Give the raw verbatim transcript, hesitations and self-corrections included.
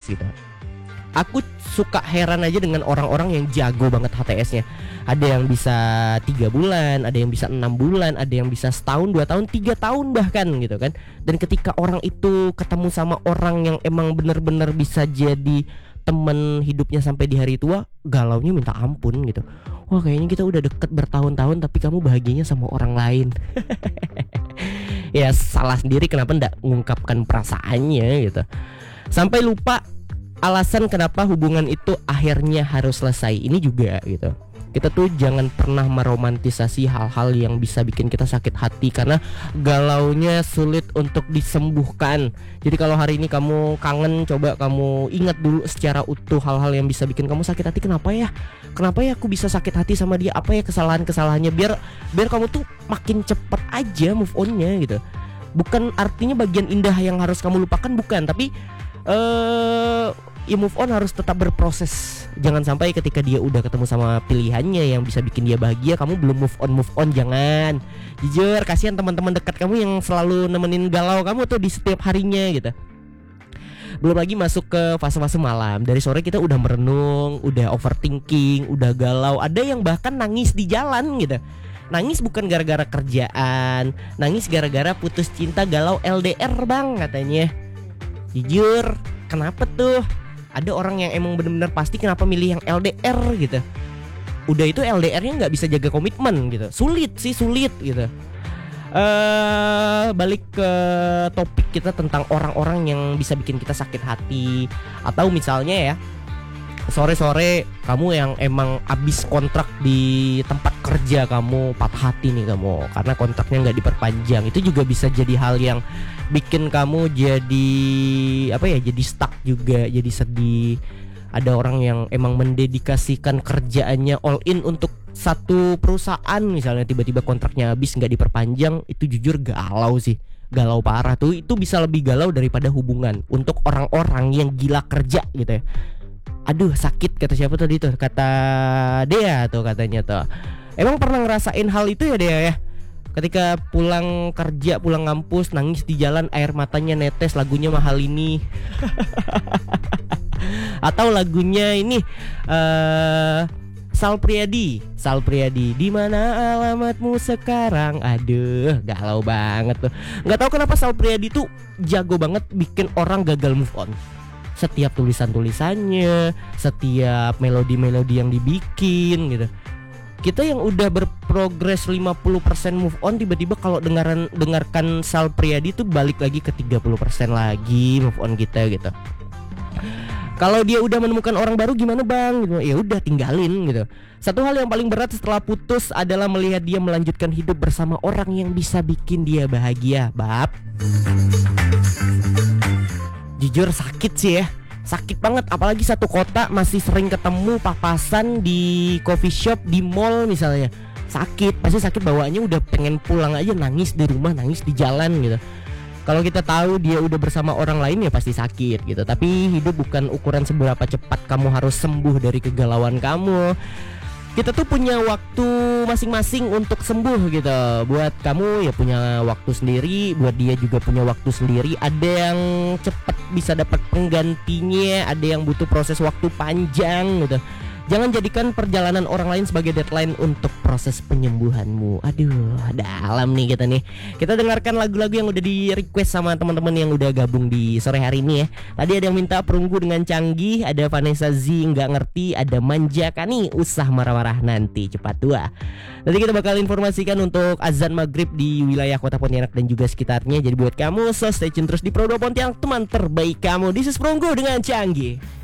gitu. Aku suka heran aja dengan orang-orang yang jago banget H T S-nya. Ada yang bisa tiga bulan, ada yang bisa enam bulan, ada yang bisa setahun, dua tahun, tiga tahun bahkan gitu kan. Dan ketika orang itu ketemu sama orang yang emang bener-bener bisa jadi temen hidupnya sampai di hari tua, galaunya minta ampun gitu. Wah, kayaknya kita udah deket bertahun-tahun tapi kamu bahagianya sama orang lain. Ya salah sendiri kenapa ndak mengungkapkan perasaannya gitu. Sampai lupa alasan kenapa hubungan itu akhirnya harus selesai. Ini juga gitu. Kita tuh jangan pernah meromantisasi hal-hal yang bisa bikin kita sakit hati, karena galaunya sulit untuk disembuhkan. Jadi kalau hari ini kamu kangen, coba kamu ingat dulu secara utuh hal-hal yang bisa bikin kamu sakit hati. Kenapa ya? Kenapa ya aku bisa sakit hati sama dia? Apa ya kesalahan-kesalahannya? Biar biar kamu tuh makin cepet aja move on-nya gitu. Bukan artinya bagian indah yang harus kamu lupakan, bukan, tapi eh uh, ya move on harus tetap berproses. Jangan sampai ketika dia udah ketemu sama pilihannya yang bisa bikin dia bahagia, kamu belum move on move on jangan. Jujur, kasihan teman-teman dekat kamu yang selalu nemenin galau kamu tuh di setiap harinya gitu. Belum lagi masuk ke fase-fase malam. Dari sore kita udah merenung, udah overthinking, udah galau. Ada yang bahkan nangis di jalan gitu. Nangis bukan gara-gara kerjaan, nangis gara-gara putus cinta, galau L D R bang katanya. Jujur, kenapa tuh? Ada orang yang emang benar-benar pasti kenapa milih yang L D R gitu. Udah itu L D R-nya nggak bisa jaga komitmen gitu. Sulit sih, sulit gitu. Uh, balik ke topik kita tentang orang-orang yang bisa bikin kita sakit hati. Atau misalnya ya, sore-sore kamu yang emang abis kontrak di tempat kerja, kamu patah hati nih kamu karena kontraknya nggak diperpanjang. Itu juga bisa jadi hal yang bikin kamu jadi apa ya, jadi stuck juga, jadi sedih. Ada orang yang emang mendedikasikan kerjaannya all in untuk satu perusahaan, misalnya tiba-tiba kontraknya habis nggak diperpanjang. Itu jujur galau sih, galau parah tuh. Itu bisa lebih galau daripada hubungan untuk orang-orang yang gila kerja gitu ya. Aduh sakit, kata siapa tadi tuh, kata Dea tuh katanya tuh. Emang pernah ngerasain hal itu ya Dea ya? Ketika pulang kerja, pulang ngampus, nangis di jalan, air matanya netes, lagunya Mahal Ini. Atau lagunya ini uh, Sal Priadi, Sal Priadi, di mana alamatmu sekarang? Aduh, galau banget tuh. Nggak tahu kenapa Sal Priadi tuh jago banget bikin orang gagal move on. Setiap tulisan-tulisannya, setiap melodi-melodi yang dibikin gitu. Kita yang udah berprogres lima puluh persen move on, tiba-tiba kalau dengaran dengarkan Sal Priadi tuh balik lagi ke tiga puluh persen lagi move on kita gitu. Kalau dia udah menemukan orang baru gimana bang? Gitu. Ya udah tinggalin gitu. Satu hal yang paling berat setelah putus adalah melihat dia melanjutkan hidup bersama orang yang bisa bikin dia bahagia, bab. Jujur sakit sih ya, sakit banget. Apalagi satu kota, masih sering ketemu papasan di coffee shop, di mall misalnya. Sakit, pasti sakit bawaannya, udah pengen pulang aja, nangis di rumah, nangis di jalan gitu. Kalau kita tahu dia udah bersama orang lain ya pasti sakit gitu. Tapi hidup bukan ukuran seberapa cepat kamu harus sembuh dari kegalauan kamu. Kita tuh punya waktu masing-masing untuk sembuh gitu. Buat kamu ya punya waktu sendiri, buat dia juga punya waktu sendiri. Ada yang cepat bisa dapat penggantinya, ada yang butuh proses waktu panjang gitu. Jangan jadikan perjalanan orang lain sebagai deadline untuk proses penyembuhanmu. Aduh, dalam nih kita nih. Kita dengarkan lagu-lagu yang udah di request sama teman-teman yang udah gabung di sore hari ini ya. Tadi ada yang minta Perunggu dengan Canggih, ada Vanessa Z nggak ngerti, ada Manja Kani, Usah Marah-Marah Nanti Cepat Tua. Nanti kita bakal informasikan untuk azan maghrib di wilayah kota Pontianak dan juga sekitarnya. Jadi buat kamu, so stay tune terus di Pro dua Pontianak, teman terbaik kamu. This is Perunggu dengan Canggih.